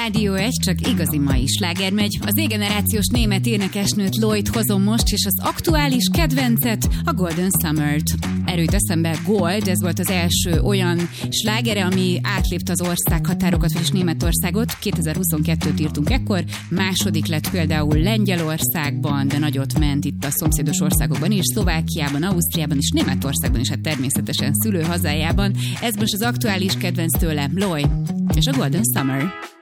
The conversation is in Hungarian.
Rádió 1, csak igazi mai sláger megy. Az Z-generációs német énekesnőt Lloyd hozom most, és az aktuális kedvencet, a Golden Summer-t. Erőt eszembe Gold, ez volt az első olyan slágere, ami átlépte az országhatárokat, vagyis Németországot. 2022-t írtunk ekkor, második lett például Lengyelországban, de nagyot ment itt a szomszédos országokban is, Szlovákiában, Ausztriában is, Németországban is, hát természetesen szülőhazájában. Ez most az aktuális kedvenc tőle, Lloyd és a Golden Summer.